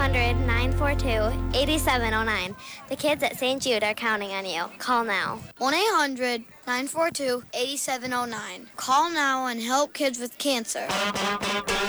1-800-942-8709. The kids at St. Jude are counting on you. Call now. 1-800-942-8709. Call now and help kids with cancer.